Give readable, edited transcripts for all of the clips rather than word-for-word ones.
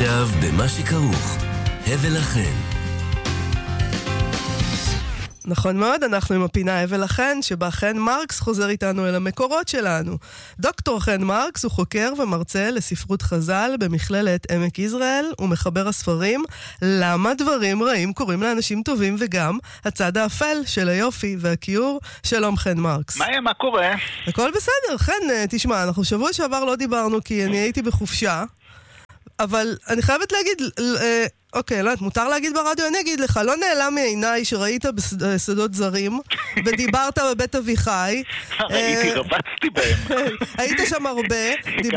עכשיו במה שכרוך, הבל לכן. נכון מאוד, אנחנו עם הפינה הבל לכן, שבה חן מרקס חוזר איתנו אל המקורות שלנו. דוקטור חן מרקס הוא חוקר ומרצה לספרות חז"ל במכללת עמק יזרעאל, ומחבר הספרים למה דברים רעים קורים לאנשים טובים, וגם הצד האפל של היופי והכיור. שלום חן מרקס. מה קורה? הכל בסדר. חן, תשמע, אנחנו שבוע שעבר לא דיברנו כי אני הייתי בחופשה, אבל אני חייבת להגיד, אוקיי, לא, מותר להגיד ברדיו, אני אגיד לך, לא נעלם מעיניי שראית בשדות זרים, ודיברת בבית אביחי. ראיתי, רבצתי בהם. היית שם הרבה,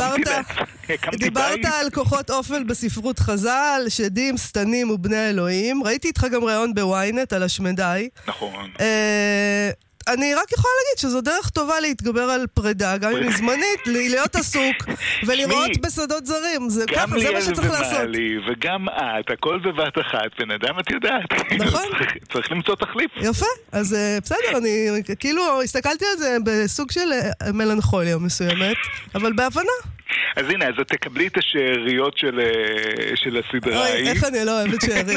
דיברת על כוחות אופל בספרות חז"ל, שדים, סתנים ובני אלוהים. ראיתי איתך גם ראיון בוויינט על השמדי. נכון. אני רק יכולה להגיד שזו דרך טובה להתגבר על פרידה, גם אם זמנית, להיות עסוק ולראות בשדות זרים. זה ככה, זה מה שצריך לעשות. וגם את, הכל בבת אחת, בן אדם את יודעת. נכון. צריך למצוא תחליף. יפה, אז בסדר, אני כאילו הסתכלתי על זה בסוג של מלנכוליה מסוימת, אבל בהבנה. אז הנה, אז תקבלי את השאריות של הסדרה. אוי, איך אני לא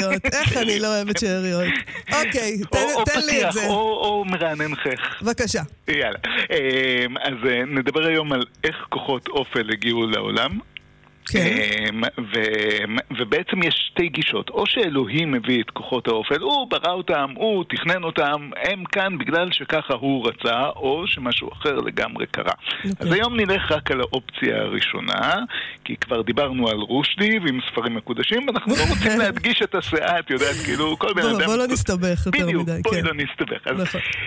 אוהבת שאריות. אוקיי, תן לי את זה. או מרעננכך. בבקשה. יאללה. אז נדבר היום על איך כוחות אופל הגיעו לעולם. כן. ובעצם יש שתי גישות. או שאלוהים מביא את כוחות האופל, הוא ברא אותם, הוא תכנן אותם, הם כאן בגלל שככה הוא רצה, או שמשהו אחר לגמרי קרה. אז היום נלך רק על האופציה הראשונה, כי כבר דיברנו על רושדי ועם ספרים מקודשים, ואנחנו לא רוצים להדגיש את הסעה, את יודעת, כאילו כל בן אדם... בוא לא נסתבך יותר מדי. בדיוק, בואי לא נסתבך. אז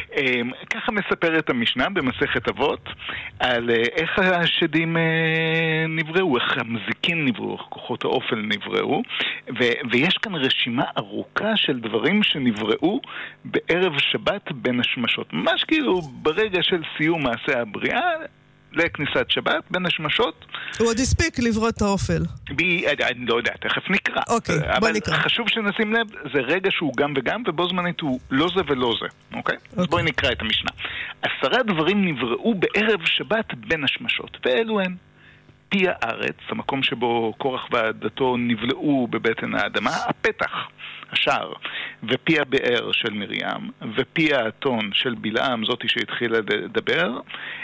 ככה מספרת המשנה במסכת אבות, על איך השדים נבראו, איך המזיקים נבראו, איך כוחות האופל נבראו, ויש כאן רשימה ארוכה של דברים שנבראו בערב שבת בין השמשות. ממש כאילו ברגע של סיום מעשה הבריאה, לכניסת שבת, בין השמשות. הוא עוד הספיק לברוא את האופל. אני לא יודע, תכף נקרא. אוקיי, בוא נקרא. אבל חשוב שנשים לב, זה רגע שהוא גם וגם, ובו זמנית הוא לא זה ולא זה. אוקיי? אז בואי נקרא את המשנה. 10 דברים נבראו בערב שבת בין השמשות, ואלו הם פי הארץ, המקום שבו קורח ועדתו נבלעו בבטן האדמה, הפתח, השער, ופי הבאר של מרים, ופי האתון של בלעם, זאתי שהתחילה לדבר,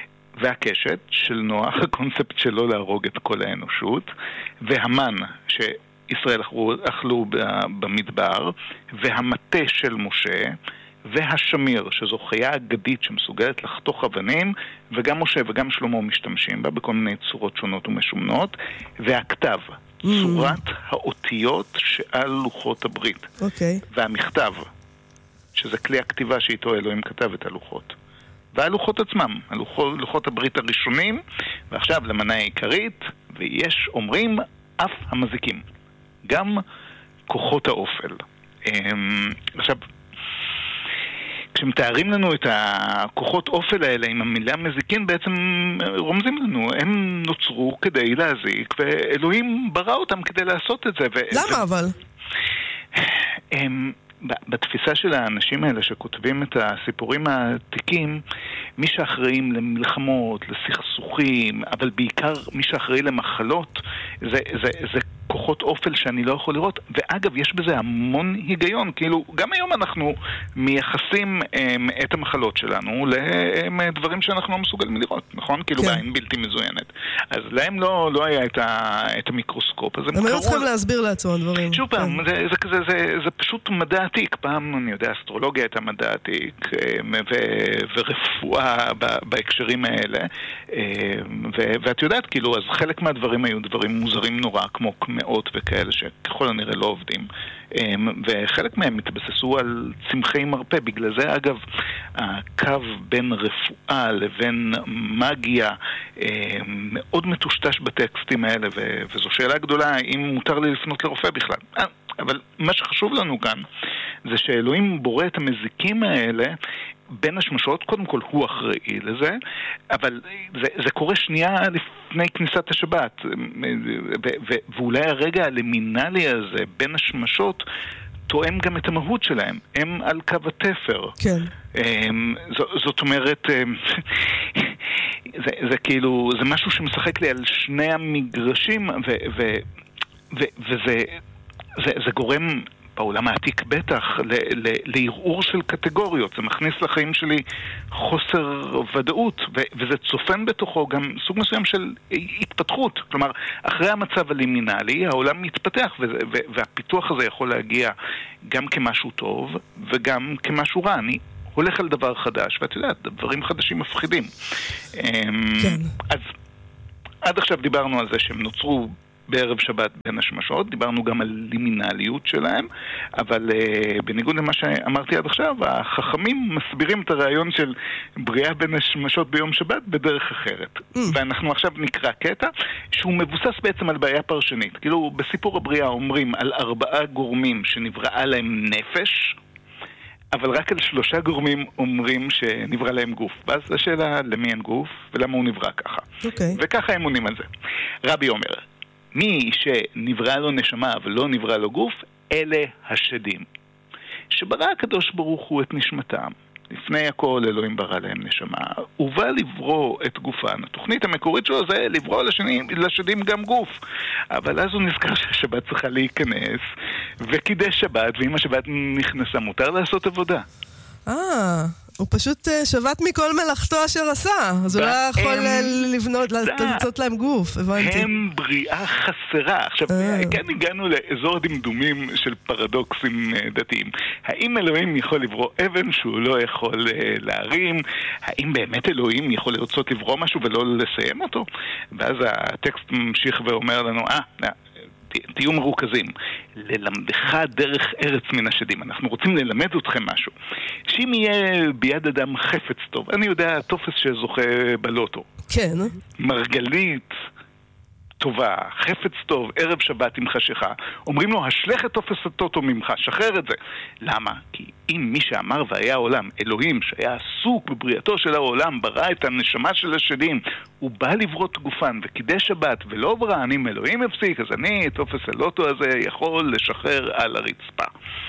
והקשת של נוח, הקונספט שלו להרוג את כל האנושות, והמן שישראל אכלו במדבר, והמטה של משה, והשמיר, שזו חיה אגדית שמסוגלת לחתוך אבנים, וגם משה וגם שלמה משתמשים בה בכל מיני צורות שונות ומשומנות, והכתב, צורת האותיות שעל לוחות הברית. והמכתב, שזה כלי הכתיבה שאיתו אלוהים כתב את הלוחות. והלוחות עצמם, לוחות הברית הראשונים, ועכשיו למנה העיקרית, ויש אומרים אף המזיקים, גם כוחות האופל. עכשיו, כשמתארים לנו את הכוחות אופל האלה עם המילה מזיקין, בעצם רומזים לנו, הם נוצרו כדי להזיק, ואלוהים ברא אותם כדי לעשות את זה. למה אבל? בתפיסה של האנשים האלה שכותבים את הסיפורים העתיקים, מי שאחראים למלחמות, לסכסוכים, אבל בעיקר מי שאחראי למחלות, זה כוחות אופל שאני לא יכול לראות. ואגב, יש בזה המון היגיון. כאילו, גם היום אנחנו מייחסים את המחלות שלנו לדברים שאנחנו לא מסוגלים לראות, נכון? כאילו, בעין בלתי מזוינת. אז להם לא היה את המיקרוסקופ. אז הם היו צריכים להסביר לעצמם דברים. שוב פעם, זה פשוט מדע עתיק. פעם, אני יודע, אסטרולוגיה הייתה מדע עתיק, ורפואה בהקשרים האלה. ואת יודעת, כאילו, אז חלק מהדברים היו דברים מוזרים נורא, כמו מאות וכאלה שככל הנראה לא עובדים, וחלק מהם התבססו על צמחי מרפא. בגלל זה אגב הקו בין רפואה לבין מגיה מאוד מטושטש בטקסטים האלה, וזו שאלה גדולה אם מותר לי לפנות לרופא בכלל. אבל מה שחשוב לנו כאן זה שאלוהים בורא את המזיקים האלה בין השמשות. קודם כל הוא אחראי לזה, אבל זה קורה שנייה לפני כניסת השבת, ואולי הרגע הלימינלי הזה בין השמשות תואם גם את המהות שלהם. הם על קו התפר. כן. זאת אומרת, זה כאילו, זה משהו שמשחק לי על שני המגרשים, וזה גורם בעולם העתיק בטח לערעור של קטגוריות. זה מכניס לחיים שלי חוסר ודאות, וזה צופן בתוכו גם סוג מסוים של התפתחות. כלומר, אחרי המצב הלימינלי, העולם מתפתח, והפיתוח הזה יכול להגיע גם כמשהו טוב וגם כמשהו רע. אני הולך על דבר חדש, ואת יודעת, דברים חדשים מפחידים. כן. אז עד עכשיו דיברנו על זה שהם נוצרו בערב שבת בין השמשות, דיברנו גם על לימינליות שלהם, אבל בניגוד למה שאמרתי עד עכשיו, החכמים מסבירים את הרעיון של בריאה בין השמשות ביום שבת בדרך אחרת. ואנחנו עכשיו נקרא קטע שהוא מבוסס בעצם על בעיה פרשנית. כאילו בסיפור הבריאה אומרים על 4 גורמים שנבראה להם נפש, אבל רק על 3 גורמים אומרים שנברא להם גוף. ואז השאלה למי אין גוף ולמה הוא נברא ככה. וככה הם עונים על זה. רבי אומר, מי שנברא לו נשמה אבל לא נברא לו גוף, אלה השדים. שברא הקדוש ברוך הוא את נשמתם. לפני הכל אלוהים ברא להם נשמה. הוא בא לברוא את גופן. התוכנית המקורית שלו זה לברוא לשדים גם גוף. אבל אז הוא נזכר שהשבת צריכה להיכנס, וקידש שבת, ואם השבת נכנסה מותר לעשות עבודה. הוא פשוט שבת מכל מלאכתו אשר עשה, אז הוא לא יכול לבנות, לצאת להם גוף, הבנתי. הם בריאה חסרה. עכשיו, כן הגענו לאזור דמדומים של פרדוקסים דתיים. האם אלוהים יכול לברוא אבן שהוא לא יכול להרים? האם באמת אלוהים יכול לרצות לברוא משהו ולא לסיים אותו? ואז הטקסט ממשיך ואומר לנו, תהיו מרוכזים, ללמדך דרך ארץ מן השדים. אנחנו רוצים ללמד אתכם משהו. שאם יהיה ביד אדם חפץ טוב, אני יודע, תופס שזוכה בלוטו. כן. מרגלית טובה, חפץ טוב, ערב שבת עם חשיכה, אומרים לו, השלך את תופס הטוטו ממך, שחרר את זה. למה? כי אם מי שאמר והיה העולם, אלוהים שהיה עסוק בבריאתו של העולם, ברא את הנשמה של השדים, הוא בא לברות גופן וקידש שבת ולא ברא, אני אלוהים הפסיק, אז אני, תופס הלוטו הזה, יכול לשחרר על הרצפה.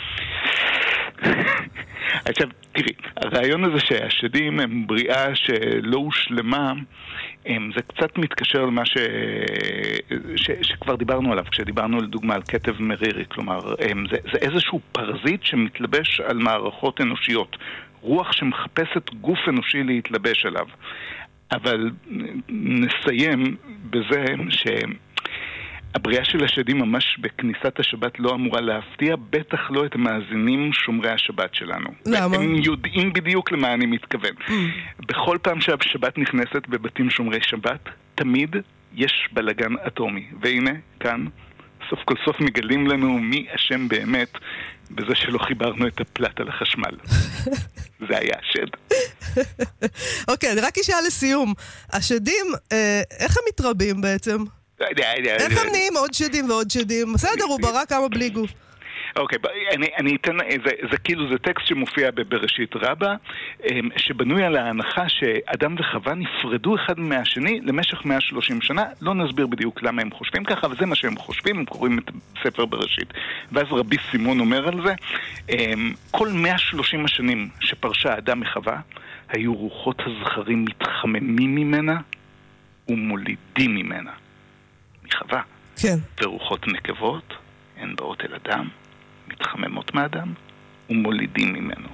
עכשיו, תראי, הרעיון הזה שהשדים הם בריאה שלא הושלמה, זה קצת מתקשר למה שכבר דיברנו עליו, כשדיברנו לדוגמה על כתב מרירי, כלומר, זה איזשהו פרזיט שמתלבש על מערכות אנושיות, רוח שמחפשת גוף אנושי להתלבש עליו. אבל נסיים בזה הבריאה של השדים ממש בכניסת השבת לא אמורה להפתיע, בטח לא את המאזינים שומרי השבת שלנו. למה? הם יודעים בדיוק למה אני מתכוון. בכל פעם שהשבת נכנסת בבתים שומרי שבת, תמיד יש בלגן אטומי. והנה, כאן, סוף כל סוף מגלים לנו מי אשם באמת בזה שלא חיברנו את הפלט על החשמל. זה היה השד. אוקיי, אני רק אשאל לסיום. השדים, איך הם מתרבים בעצם? איך הם נהיים עוד שדים ועוד שדים? בסדר, הוא ברא כמה בלי גוף. אוקיי, אני אתן, זה כאילו, זה טקסט שמופיע בבראשית רבה, שבנוי על ההנחה שאדם וחווה נפרדו אחד מהשני למשך 130 שנה, לא נסביר בדיוק למה הם חושבים ככה, אבל זה מה שהם חושבים, הם קוראים את ספר בראשית. ואז רבי סימון אומר על זה, כל 130 השנים שפרשה אדם מחווה, היו רוחות הזכרים מתחממים ממנה ומולידים ממנה. מחווה. כן. ורוחות נקבות, הן באות אל אדם, מתחממות מאדם ומולידים ממנו.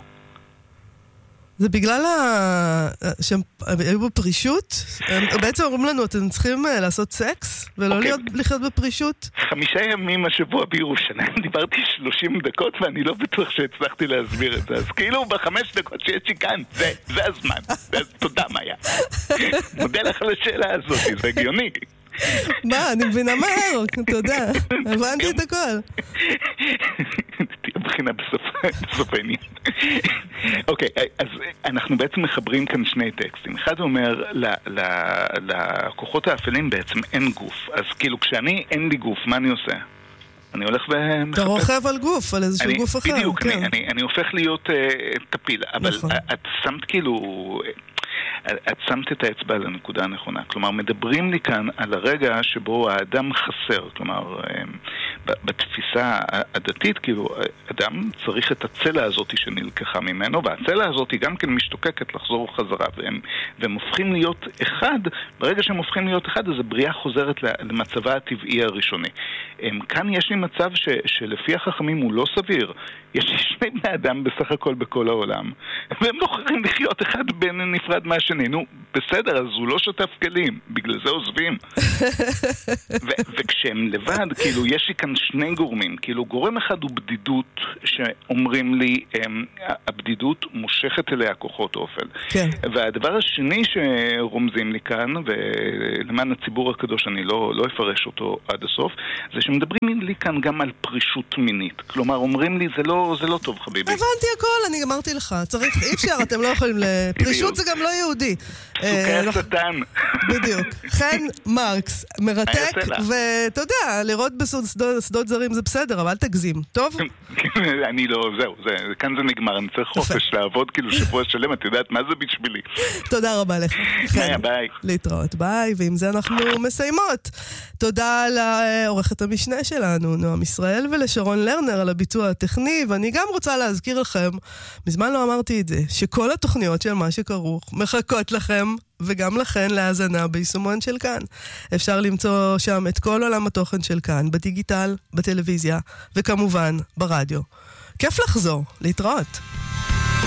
זה בגלל שהם היו בפרישות? בעצם אומרים לנו, אתם צריכים לעשות סקס ולא לחיות בפרישות? 5 ימים השבוע בירושלים, דיברתי 30 דקות ואני לא בטוח שהצלחתי להסביר את זה. אז כאילו ב5 דקות שיש לי כאן, זה הזמן. תודה מאיה. מודה לך על השאלה הזאת, זה הגיוני. מה, אני מבינה מהר, אתה יודע, הבנתי את הכל. תהיה בחינה בסוף העניין. אוקיי, אז אנחנו בעצם מחברים כאן 2 טקסטים. אחד אומר, לכוחות האפלים בעצם אין גוף. אז כאילו, כשאני אין לי גוף, מה אני עושה? אני הולך ומחפש. אתה רוכב על גוף, על איזשהו גוף אחר. בדיוק, אני הופך להיות טפיל. אבל את שמת כאילו... את שמת את האצבע לנקודה הנכונה. כלומר, מדברים לי כאן על הרגע שבו האדם חסר. כלומר, בתפיסה הדתית, כאילו, אדם צריך את הצלע הזאת שנלקחה ממנו, והצלע הזאת היא גם כן משתוקקת לחזור חזרה, והם הופכים להיות אחד. ברגע שהם הופכים להיות אחד, אז הבריאה חוזרת למצבה הטבעי הראשוני. כאן יש לי מצב שלפי החכמים הוא לא סביר. יש לי שני בני אדם בסך הכל בכל העולם, והם בוחרים לחיות אחד בין נפרד מהשני. נו, בסדר, אז הוא לא שותף כלים, בגלל זה עוזבים. וכשהם לבד, כאילו, יש לי כאן שני גורמים. כאילו, גורם אחד הוא בדידות, שאומרים לי, הבדידות מושכת אליה כוחות אופל. כן. והדבר השני שרומזים לי כאן, ולמען הציבור הקדוש אני לא אפרש אותו עד הסוף, זה שמדברים לי כאן גם על פרישות מינית. כלומר, אומרים לי, זה לא טוב, חביבי. הבנתי הכל, אני אמרתי לך. צריך, אי אפשר, אתם לא יכולים פרישות זה גם לא יהודי. סוכי השטן. בדיוק. חן מרקס, מרתק, ואתה יודע, לראות בשדות זרים זה בסדר, אבל אל תגזים, טוב? אני לא, זהו, כאן זה נגמר, אני צריך חופש לעבוד כאילו שבוע שלם, את יודעת מה זה בשבילי. תודה רבה לך. ביי. להתראות, ביי, ועם זה אנחנו מסיימות. תודה לעורכת המשנה שלנו, נועם ישראל, ולשרון לרנר על הביצוע הטכני, ואני גם רוצה להזכיר לכם, מזמן לא אמרתי את זה, שכל התוכניות של מה שכרוך מחכות לכם, וגם לכן להאזנה ביישומון של כאן. אפשר למצוא שם את כל עולם התוכן של כאן, בדיגיטל, בטלוויזיה, וכמובן ברדיו. כיף לחזור, להתראות.